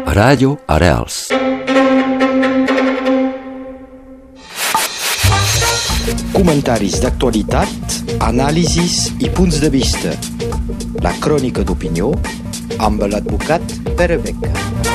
Ràdio Arrels. Comentaris d'actualitat, anàlisis i punts de vista. La crònica d'opinió amb l'advocat Pere Beca.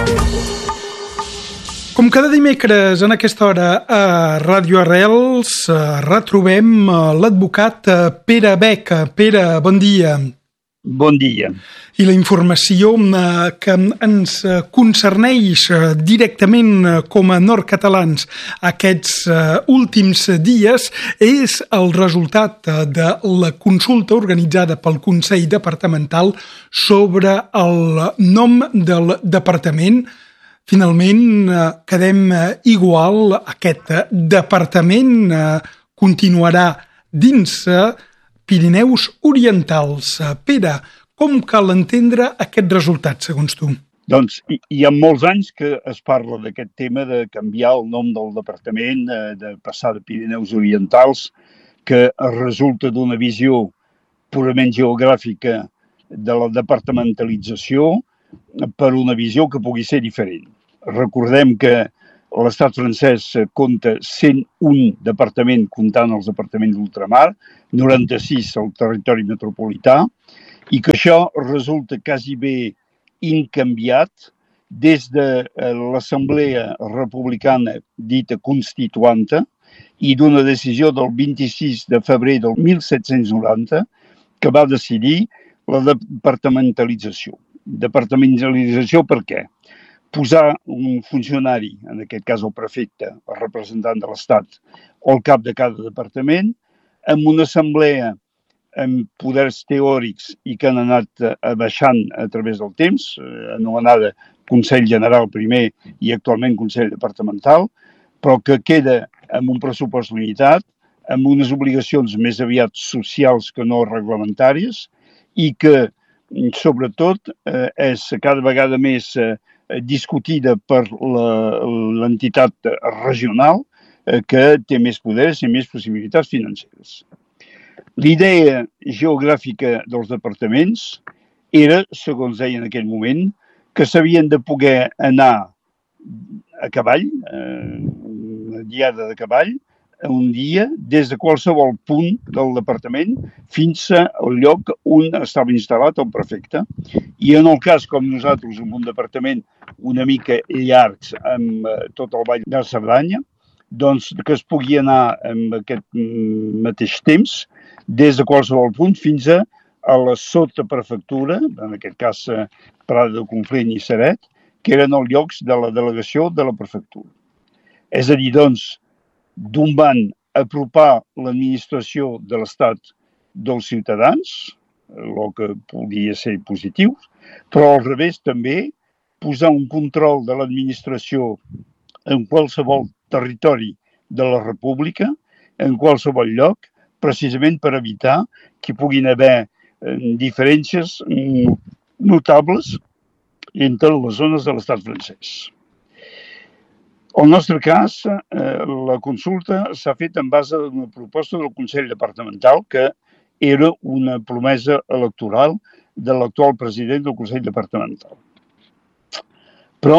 Com cada dimecres en aquesta hora a Ràdio Arrels retrobem l'advocat Pere Beca. Pere, bon dia. Bon dia. I la informació que ens concerneix directament com a nord-catalans aquests últims dies és el resultat de la consulta organitzada pel Consell Departamental sobre el nom del departament. Finalment quedem igual, aquest departament continuarà dins Pirineus Orientals. Pere, com cal entendre aquest resultat, segons tu? Doncs hi ha molts anys que es parla d'aquest tema de canviar el nom del departament, de passar de Pirineus Orientals, que resulta d'una visió purament geogràfica de la departamentalització per una visió que pugui ser diferent. Recordem que l'estat francès compta 101 departaments, comptant els departaments d'ultramar, 96 al territori metropolità, i que això resulta quasi bé incanviat des de l'Assemblea Republicana dita Constituanta i d'una decisió del 26 de febrer del 1790 que va decidir la departamentalització. Departamentalització per què? Posar un funcionari, en aquest cas el prefecte, el representant de l'Estat, o el cap de cada departament, amb una assemblea amb poders teòrics i que han anat baixant a través del temps, anomenada Consell General primer i actualment Consell Departamental, però que queda amb un pressupost limitat, amb unes obligacions més aviat socials que no reglamentàries i que, sobretot, és cada vegada més discutida per l'entitat regional que té més poders i més possibilitats financeres. L'idea geogràfica dels departaments era, segons deia en aquell moment, que s'havien de poder anar a cavall, una diada de cavall, un dia, des de qualsevol punt del departament fins al lloc on estava instal·lat el prefecte. I en el cas, com nosaltres, amb un departament una mica llargs amb tot el Vall de Cerdanya, doncs que es pugui anar amb aquest mateix temps des de qualsevol punt fins a la sotaprefectura, en aquest cas Prada de Conflent i Ceret, que eren els llocs de la delegació de la prefectura. És a dir, doncs, d'un van apropar l'administració de l'Estat dels ciutadans, el que podia ser positiu, però al revés també posar un control de l'administració en qualsevol territori de la República, en qualsevol lloc, precisament per evitar que hi puguin haver diferències notables entre les zones de l'estat francès. En el nostre cas, la consulta s'ha fet en base a una proposta del Consell Departamental que era una promesa electoral de l'actual president del Consell Departamental. Però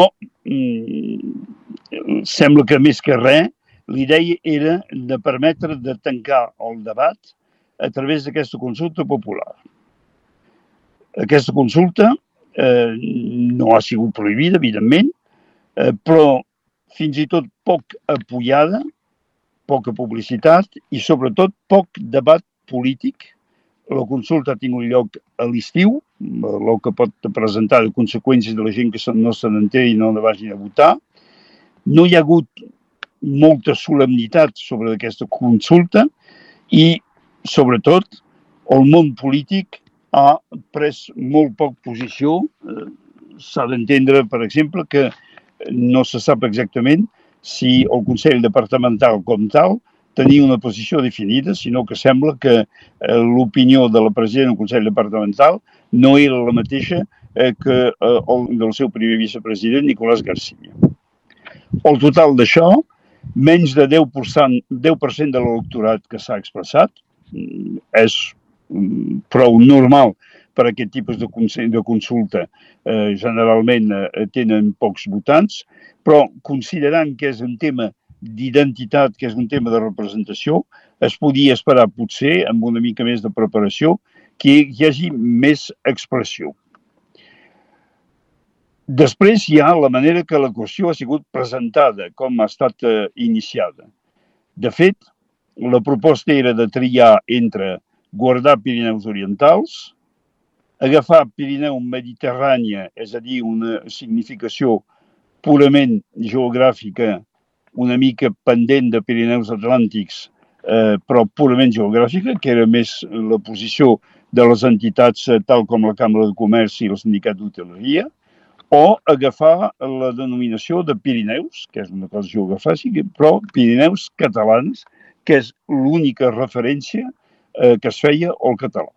sembla que més que res, l'idea era de permetre de tancar el debat a través d'aquesta consulta popular. Aquesta consulta no ha sigut prohibida, evidentment, però fins i tot poc apoyada, poca publicitat i sobretot poc debat polític. La consulta ha tingut lloc a l'estiu, el que pot presentar de conseqüències de la gent que no se n'entén i no vagin a votar. No hi ha hagut molta solemnitat sobre aquesta consulta i, sobretot, el món polític ha pres molt poc posició. S'ha d'entendre, per exemple, que no se sap exactament si el Consell Departamental com tal tenia una posició definida, sinó que sembla que l'opinió de la presidenta del Consell Departamental no era la mateixa que el del seu primer vicepresident, Nicolás García. El total d'això, menys de 10% de l'electorat que s'ha expressat, és prou normal per aquest tipus de consulta generalment tenen pocs votants, però considerant que és un tema d'identitat, que és un tema de representació, es podia esperar potser, amb una mica més de preparació, que hi hagi més expressió. Després hi ha la manera que la qüestió ha sigut presentada, com ha estat iniciada. De fet, la proposta era de triar entre guardar Pirineus Orientals, agafar Pirineu Mediterrània, és a dir, una significació purament geogràfica, una mica pendent de Pirineus Atlàntics, però purament geogràfica, que era més la posició de les entitats tal com la Cambra de Comerç i el Sindicat d'Hoteleria, o agafar la denominació de Pirineus, que és una cosa geogràfica, però Pirineus catalans, que és l'única referència que es feia al català.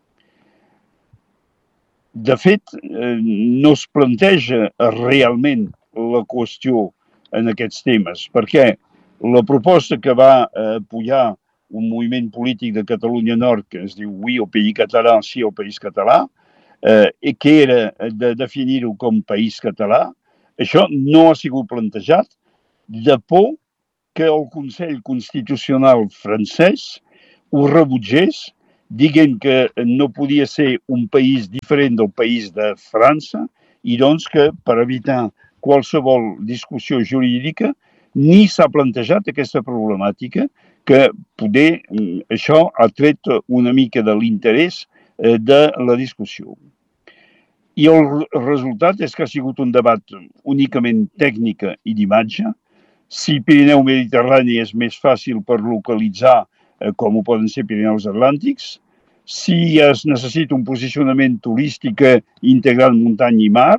De fet, no es planteja realment la qüestió en aquests temes, perquè la proposta que va apoyar un moviment polític de Catalunya Nord, que es diu Oui au Pays Català, sí au País Català, que era de definir-ho com País Català, això no ha sigut plantejat de por que el Consell Constitucional francès ho rebutgés, dient que no podia ser un país diferent del país de França i doncs que per evitar qualsevol discussió jurídica ni s'ha plantejat aquesta problemàtica que poder això ha tret una mica de l'interès de la discussió. I el resultat és que ha sigut un debat únicament tècnica i d'imatge. Si Pirineu Mediterrani és més fàcil per localitzar, com ho poden ser Pirineus Atlàntics, si es necessita un posicionament turístic integrant muntanya i mar,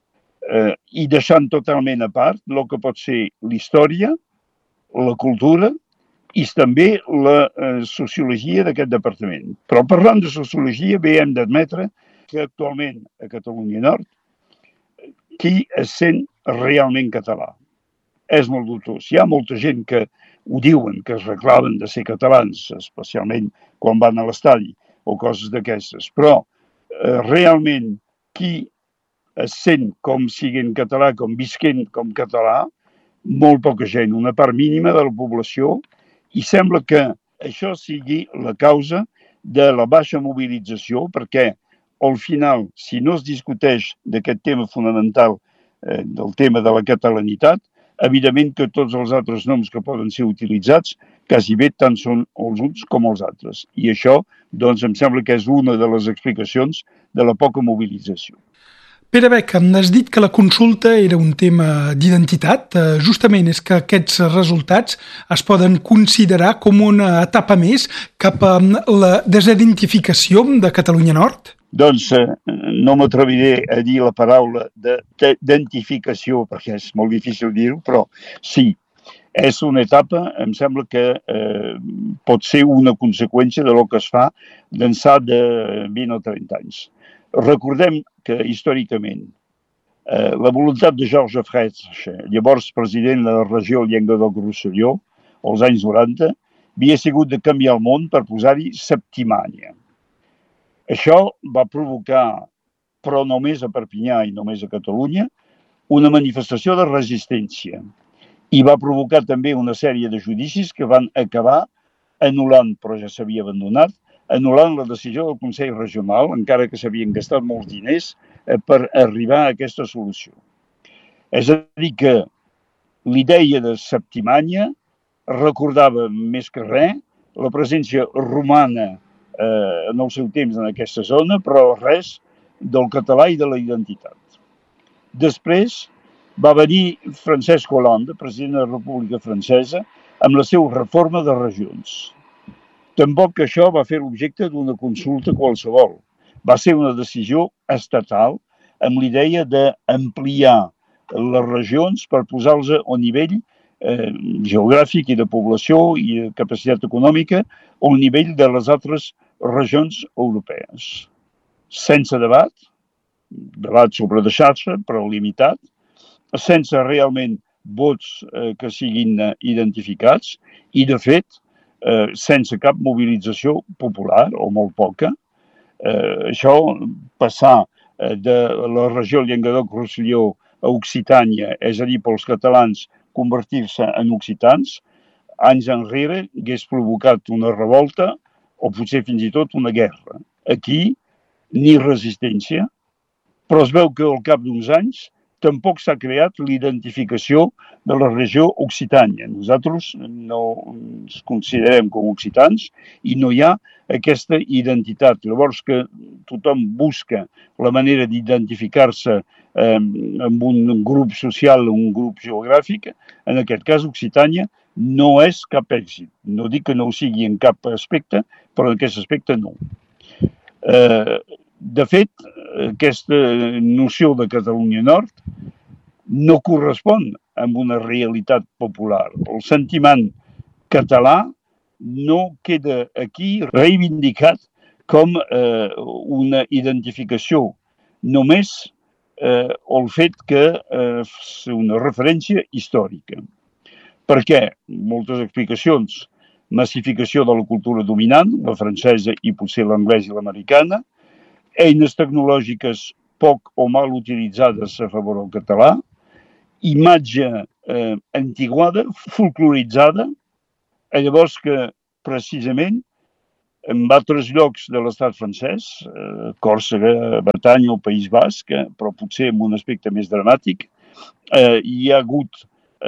i deixant totalment a part el que pot ser la història, la cultura i també la sociologia d'aquest departament. Però parlant de sociologia, bé hem d'admetre que actualment a Catalunya Nord qui es sent realment català. És molt dubtós. Hi ha molta gent que ho diuen, que es reclamen de ser catalans, especialment quan van a l'estadi o coses d'aquestes, però realment qui es sent com siguent català, com visquent com català, molt poca gent, una part mínima de la població, i sembla que això sigui la causa de la baixa mobilització, perquè al final, si no es discuteix d'aquest tema fonamental, del tema de la catalanitat, evidentment que tots els altres noms que poden ser utilitzats quasi bé tant són els uns com els altres. I això, doncs, em sembla que és una de les explicacions de la poca mobilització. Pere Beck, has dit que la consulta era un tema d'identitat. Justament és que aquests resultats es poden considerar com una etapa més cap a la desidentificació de Catalunya Nord? Doncs no m'atreviré a dir la paraula d'identificació, perquè és molt difícil dir-ho, però sí, és una etapa, em sembla que pot ser una conseqüència de lo que es fa d'ençà de 20 o 30 anys. Recordem que, històricament, la voluntat de Georges Frêche, llavors president de la regió Llenguadoc-Rosselló, als anys 90, havia sigut de canviar el món per posar-hi Septimània. Això va provocar, però només a Perpinyà i només a Catalunya, una manifestació de resistència. I va provocar també una sèrie de judicis que van acabar anul·lant, però ja s'havia abandonat, anul·lant la decisió del Consell Regional, encara que s'havien gastat molts diners per arribar a aquesta solució. És a dir que l'idea de Septimània recordava més que res la presència romana en el seu temps en aquesta zona, però res del català i de la identitat. Després va venir Francesc Hollande, president de la República Francesa, amb la seva reforma de regions. Tampoc això va fer l'objecte d'una consulta qualsevol. Va ser una decisió estatal amb l'idea d'ampliar les regions per posar-los a nivell geogràfic i de població i de capacitat econòmica al nivell de les altres regions europees. Sense debat sobre de xarxa, però limitat, sense realment vots que siguin identificats i, de fet, sense cap mobilització popular, o molt poca, Això, passar de la regió Llenguadoc-Rosselló a Occitània, és a dir, pels catalans convertir-se en occitans, anys enrere hagués provocat una revolta o potser fins i tot una guerra. Aquí, ni resistència, però es veu que al cap d'uns anys tampoc s'ha creat l'identificació de la regió Occitània. Nosaltres no ens considerem com occitans i no hi ha aquesta identitat. Llavors que tothom busca la manera d'identificar-se amb un grup social, un grup geogràfic, en aquest cas Occitània no és cap èxit. No dic que no ho sigui en cap aspecte, però en aquest aspecte no. De fet, aquesta noció de Catalunya Nord no correspon amb una realitat popular. El sentiment català no queda aquí reivindicat com una identificació, només el fet que és una referència històrica. Per què? Moltes explicacions. Massificació de la cultura dominant, la francesa i potser l'anglès i l'americana, eines tecnològiques poc o mal utilitzades a favor del català, imatge antiguada, folcloritzada, llavors que precisament en altres llocs de l'estat francès, Còrsega, Bretanya o País Basc, però potser amb un aspecte més dramàtic, hi ha hagut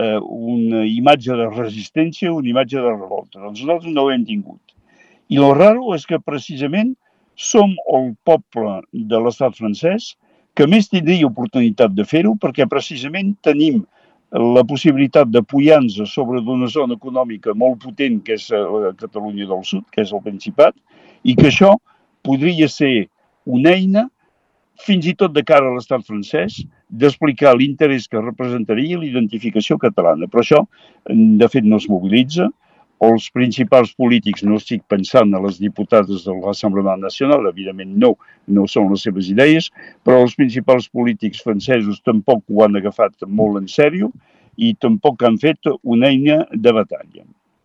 una imatge de resistència, una imatge de revolta. Doncs nosaltres no ho hem tingut. I el raro és que precisament som el poble de l'estat francès que més tindria oportunitat de fer-ho perquè precisament tenim la possibilitat d'apoyar-nos sobre d'una zona econòmica molt potent que és la Catalunya del Sud, que és el Principat, i que això podria ser una eina, fins i tot de cara a l'estat francès, d'explicar l'interès que representaria l'identificació catalana. Però això, de fet, no es mobilitza. Els principals polítics, no estic pensant a les diputades de l'Assemblea Nacional, evidentment no són les seves idees, però els principals polítics francesos tampoc ho han agafat molt en sèrio i tampoc han fet una eina de batalla.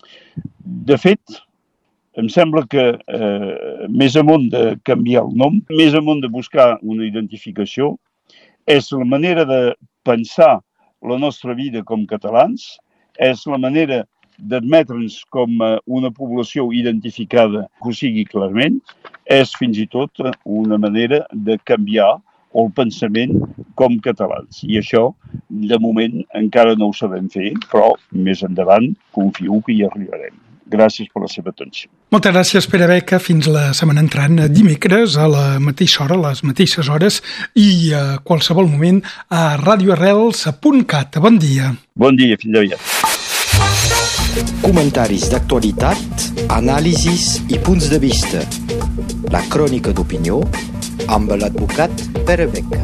De fet, em sembla que més amunt de canviar el nom, més amunt de buscar una identificació, és la manera de pensar la nostra vida com catalans, és la manera d'admetre'ns com una població identificada que ho sigui clarament, és fins i tot una manera de canviar el pensament com catalans. I això, de moment, encara no ho sabem fer, però més endavant confio que hi arribarem. Gràcies per la seva atenció. Moltes gràcies, Pere Beca. Fins la setmana entrant, dimecres, a la mateixa hora, a les mateixes hores, i a qualsevol moment a radioarrels.cat. Bon dia. Bon dia, fins aviat. Comentaris d'actualitat, anàlisis i punts de vista. La crònica d'opinió amb l'advocat Pere Beca.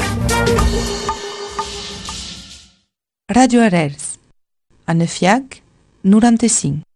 Radio Arrels, a Nefiac, 95.